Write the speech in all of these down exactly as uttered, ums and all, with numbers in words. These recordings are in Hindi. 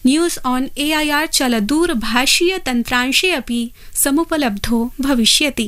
News on A I R चलदूरभाषीय तन्त्रांशे अपि समुपलब्धो भविष्यति।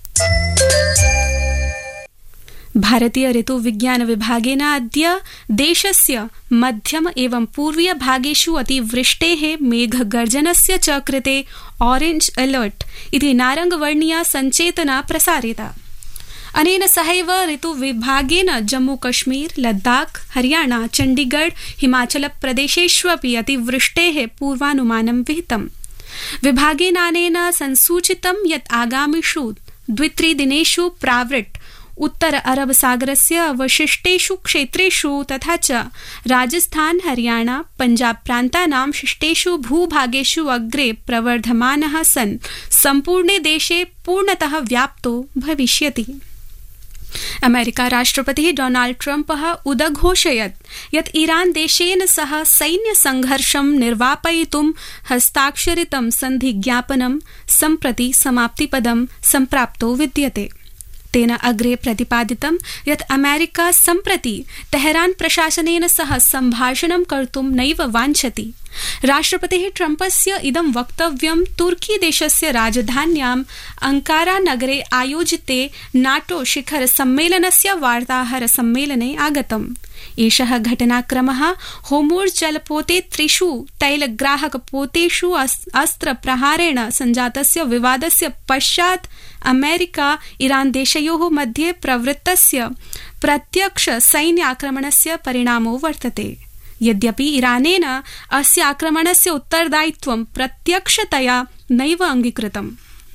भारतीय ऋतु विज्ञान विभागेन अद्य देशस्य मध्यम एवं पूर्वीय भागेषु अतिवृष्टेः मेघगर्जनस्य च कृते ऑरेंज अलर्ट इति नारंगवर्णीया संचेतना प्रसारिता। अनेन सहैव ऋतु विभागेन जम्मू कश्मीर, लद्दाख, हरियाणा, चंडीगढ़, हिमाचल प्रदेशेष्वपि अतिवृष्टेः पूर्वानुमानं विहितम्। विभागेनानेन संसूचितं यत् आगामिषु द्वित्रिदिनेषु प्रावृट् उत्तर अरब सागरस्य अवशिष्टेषु क्षेत्रेषु तथा च राजस्थान, हरियाणा, पंजाब प्रान्तानां शिष्टेषु भूभागेषु अग्रे प्रवर्धमानः सन् सम्पूर्णे देशे पूर्णतः व्याप्तो भविष्यति। अमेरिका राष्ट्रपतिः डोनाल्ड ट्रम्पः उदघोषयत् यत् ईरान देशेन सह सैन्य संघर्षं निर्वापयितुं हस्ताक्षरितं सन्धिज्ञापनं सम्प्रति समाप्तिपदं सम्प्राप्तो विद्यते। तेन अग्रे प्रतिपादितं यत् अमेरिका सम्प्रति तेहरान प्रशासनेन सह सम्भाषणं कर्तुं नैव वाञ्छति। राष्ट्रपतिः ट्रम्पस्य इदं वक्तव्यं तुर्की देशस्य राजधान्याम् अंकारा नगरे आयोजिते नाटो शिखर सम्मेलनस्य वार्ताहर सम्मेलने आगतम्। एषः घटनाक्रमः होर्मुज़ जलपोते त्रिषु तैलग्राहकपोतेषु अस्त्रप्रहारेण सञ्जातस्य विवादस्य पश्चात् अमेरिका ईरान देशयोः मध्ये प्रवृत्तस्य प्रत्यक्ष सैन्य आक्रमणस्य परिणामो वर्तते। यद्यपि ईरानेन अस्य आक्रमणस्य उत्तरदायित्वं प्रत्यक्षतया नैव अङ्गीकृतम्।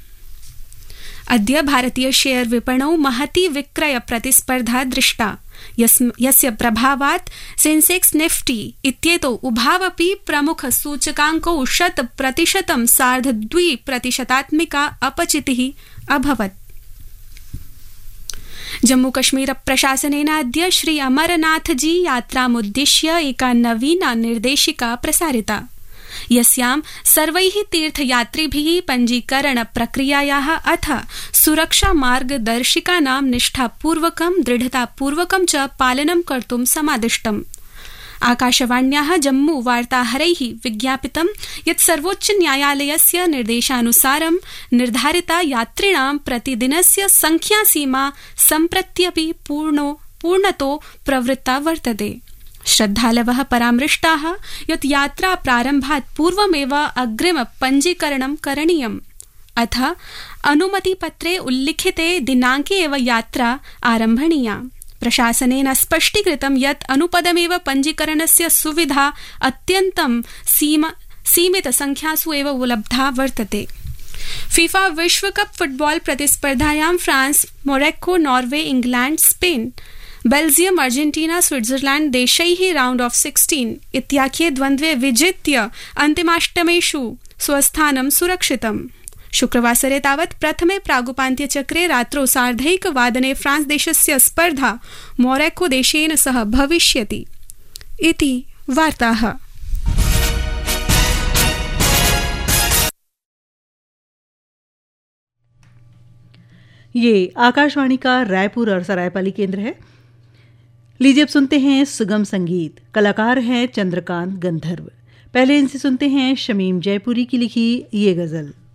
अद्य भारतीय शेयर विपणौ महती विक्रय प्रतिस्पर्धा दृष्टा, यस्य प्रभावात् सेंसेक्स निफ्टी इत्येतौ उभावपि प्रमुख सूचकाङ्कौ शत प्रतिशतं सार्ध द्वि प्रतिशतात्मिका अपचितिः अभवत्। जम्मू कश्मीर प्रशासनेन अद्य श्री अमरनाथजी यात्रामुद्दिश्य एका नवीना निर्देशिका प्रसारिता, यस्यां सर्वैः तीर्थयात्रिभिः पञ्जीकरण प्रक्रियायाः अथ सुरक्षा मार्गदर्शिकानां निष्ठापूर्वकं दृढतापूर्वकं च पालनं कर्तुं समादिष्टम्। आकाशवाण्याः जम्मू वार्ताहरैः विज्ञापितं यत् सर्वोच्च न्यायालयस्य निर्देशानुसारं निर्धारिता यात्रिणां प्रतिदिनस्य संख्यासीमा सम्प्रत्यपि पूर्णो पूर्णतो प्रवृत्ता वर्तते। श्रद्धालवः परामृष्टाः यत् यात्रा प्रारम्भात् पूर्वमेव अग्रिम पञ्जीकरणं करणीयम्, अथ अनुमतिपत्रे उल्लिखिते दिनाङ्के एव यात्रा आरम्भणीया। प्रशासनेन स्पष्टीकृतं यत् अनुपदमेव पञ्जीकरणस्य सुविधा अत्यन्तं सीमा सीमित संख्यासु एव उपलब्धा वर्तते। फीफा विश्वकप football प्रतिस्पर्धायां France, Morocco, Norway, England, Spain, Belgium, Argentina, Switzerland देशैः round of sixteen इत्याख्ये द्वन्द्वे विजित्य अन्तिमाष्टमेषु स्वस्थानं सुरक्षितम्। शुक्रवासरे तावत् प्रथमे प्रागुपान्त्यचक्रे रात्रौ सार्धैकवादने फ्रांस देशस्य स्पर्धा मोरक्को देशेन सह भविष्यति इति वार्ताः। ये आकाशवाणी का रायपुर और सरायपाली केंद्र है। लीजिए अब सुनते हैं सुगम संगीत। कलाकार हैं चंद्रकांत गंधर्व। पहले इनसे सुनते हैं शमीम जयपुरी की लिखी ये गजल।